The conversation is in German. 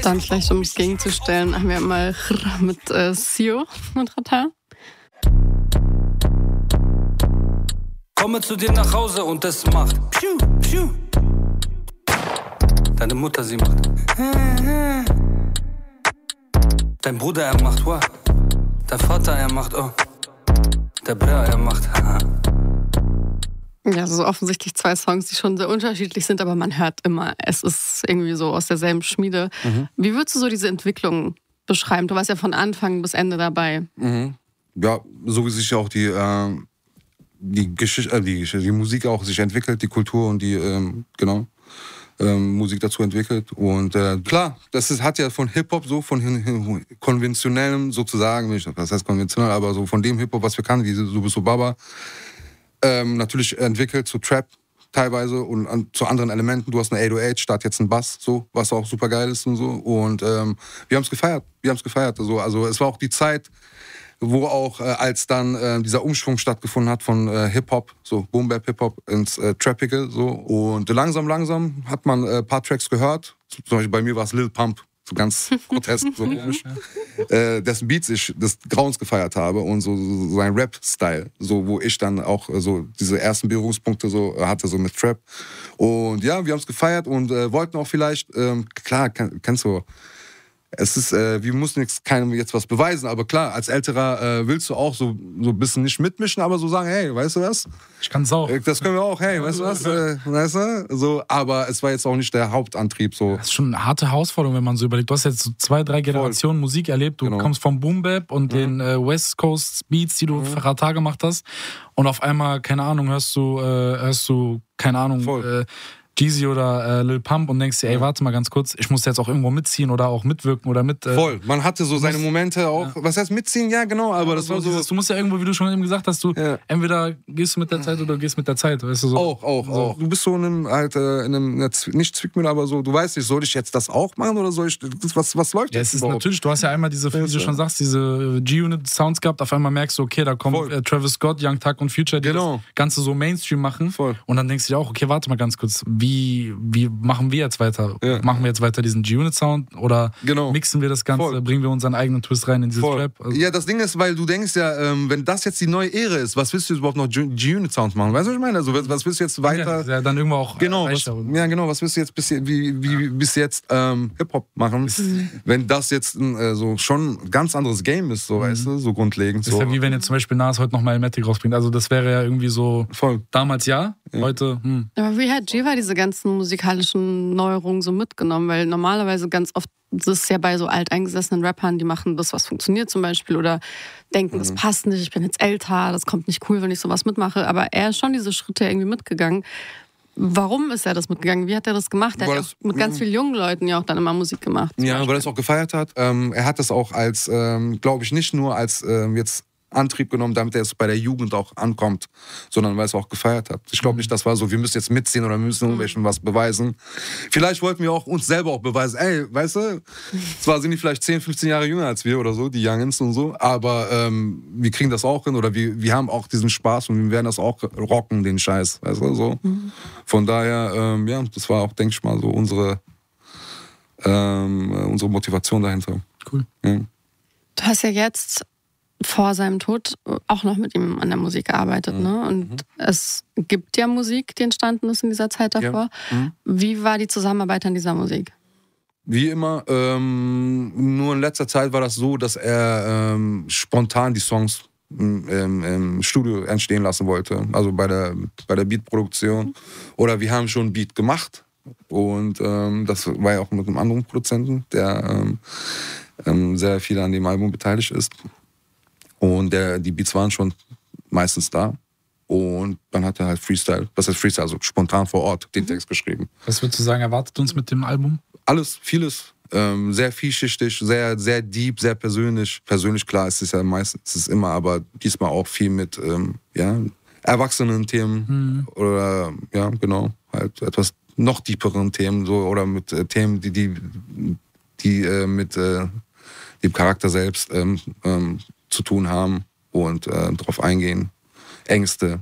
Dann vielleicht, um es gegenzustellen, haben wir mal mit Sio und Rata. Komme zu dir nach Hause und es macht Piu, Piu. Deine Mutter, sie macht Dein Bruder, er macht Wa. Dein Vater, er macht Oh. Der Bra, er macht Ha. Ja, so offensichtlich 2 Songs, die schon sehr unterschiedlich sind, aber man hört immer, es ist irgendwie so aus derselben Schmiede. Wie würdest du so diese Entwicklung beschreiben? Du warst ja von Anfang bis Ende dabei. Ja, so wie sich auch die Musik auch sich entwickelt, die Kultur und die, Musik dazu entwickelt. Und klar, hat ja von Hip-Hop so, von konventionellem sozusagen, was heißt konventionell, aber so von dem Hip-Hop, was wir kannten, wie Du bist so Baba, natürlich entwickelt zu Trap teilweise und zu anderen Elementen. Du hast eine 808 statt jetzt einen Bass, so, was auch super geil ist und so. Und wir haben es gefeiert. Also es war auch die Zeit, wo auch als dann dieser Umschwung stattgefunden hat von Hip-Hop, so Boom-Bap-Hip-Hop ins Trappige, so. Und langsam hat man ein paar Tracks gehört. Zum Beispiel bei mir war es Lil Pump, so ganz grotesk, so komisch. Dessen Beats ich des Grauens gefeiert habe und so sein Rap-Style, so, wo ich dann auch so diese ersten Berührungspunkte so hatte, so mit Trap. Und ja, wir haben es gefeiert und wollten auch vielleicht, klar, kennst du, es ist, wir mussten keinem jetzt was beweisen, aber klar, als Älterer willst du auch so ein bisschen nicht mitmischen, aber so sagen, hey, weißt du was? Ich kann's auch. Das können wir auch, hey, weißt du was? Weißt du? So, aber es war jetzt auch nicht der Hauptantrieb. So. Das ist schon eine harte Herausforderung, wenn man so überlegt. Du hast jetzt so 2, 3 Generationen Musik erlebt. Du kommst vom Boom-Bap und den West Coast Beats, die du für Rata gemacht hast. Und auf einmal, keine Ahnung, hörst du keine Ahnung, Jeezy oder Lil Pump und denkst dir, ey, warte mal ganz kurz, ich muss jetzt auch irgendwo mitziehen oder auch mitwirken oder mit... Voll, man hatte so seine Momente auch, was heißt mitziehen? Ja, genau, aber das war so... Du musst ja irgendwo, wie du schon eben gesagt hast, entweder gehst du mit der Zeit oder gehst mit der Zeit, weißt du so. Auch. Du bist so in einem nicht Zwickmühle, aber so, du weißt nicht, soll ich jetzt das auch machen oder soll ich, was läuft jetzt es ist überhaupt? Natürlich, du hast ja einmal diese, wie du schon sagst, diese G-Unit-Sounds gehabt, auf einmal merkst du, okay, da kommt Travis Scott, Young Thug und Future, die das Ganze so Mainstream machen. Voll. Und dann denkst du dir auch, okay, warte mal ganz kurz, wie machen wir jetzt weiter? Ja. Machen wir jetzt weiter diesen G-Unit-Sound oder mixen wir das Ganze, bringen wir unseren eigenen Twist rein in dieses Trap? Also ja, das Ding ist, weil du denkst ja, wenn das jetzt die neue Ära ist, was willst du überhaupt noch G-Unit-Sounds machen? Weißt du, was ich meine? Also, was willst du jetzt weiter... Ja, dann irgendwo auch... was willst du jetzt bis jetzt Hip-Hop machen? Wenn das jetzt so schon ein ganz anderes Game ist, so, weißt du, so grundlegend. Das ist ja wie wenn jetzt zum Beispiel Nas heute nochmal Matic rausbringt. Also das wäre ja irgendwie so... Damals heute... Aber wie hat Jiva diese ganzen musikalischen Neuerungen so mitgenommen? Weil normalerweise ganz oft ist es ja bei so alteingesessenen Rappern, die machen das, was funktioniert zum Beispiel oder denken, das passt nicht, ich bin jetzt älter, das kommt nicht cool, wenn ich sowas mitmache. Aber er ist schon diese Schritte irgendwie mitgegangen. Warum ist er das mitgegangen? Wie hat er das gemacht? Er hat auch mit ganz vielen jungen Leuten ja auch dann immer Musik gemacht. Ja, weil er es auch gefeiert hat. Er hat das auch als, glaube ich, nicht nur als jetzt Antrieb genommen, damit er es bei der Jugend auch ankommt, sondern weil es auch gefeiert hat. Ich glaube nicht, das war so, wir müssen jetzt mitziehen oder wir müssen irgendwelchen was beweisen. Vielleicht wollten wir auch uns selber auch beweisen, ey, weißt du, zwar sind die vielleicht 10, 15 Jahre jünger als wir oder so, die Youngins und so, aber wir kriegen das auch hin oder wir haben auch diesen Spaß und wir werden das auch rocken, den Scheiß, weißt du, so. Von daher, das war auch, denke ich mal, so unsere Motivation dahinter. Cool. Ja. Du hast ja jetzt vor seinem Tod auch noch mit ihm an der Musik gearbeitet, ne? Und es gibt ja Musik, die entstanden ist in dieser Zeit davor. Ja. Wie war die Zusammenarbeit an dieser Musik? Wie immer, nur in letzter Zeit war das so, dass er spontan die Songs im Studio entstehen lassen wollte, also bei der Beatproduktion. Oder wir haben schon einen Beat gemacht und das war ja auch mit einem anderen Produzenten, der sehr viel an dem Album beteiligt ist. Und die Beats waren schon meistens da. Und dann hat er halt Freestyle, also spontan vor Ort, den Text geschrieben. Was würdest du sagen, erwartet uns mit dem Album? Alles, vieles. Sehr vielschichtig, sehr, sehr deep, sehr persönlich. Persönlich, klar, es ist ja meistens, es ist immer, aber diesmal auch viel mit Erwachsenen-Themen. Oder, ja, genau, halt etwas noch deeperen Themen, so, oder mit Themen, die mit dem Charakter selbst zu tun haben und darauf eingehen. Ängste,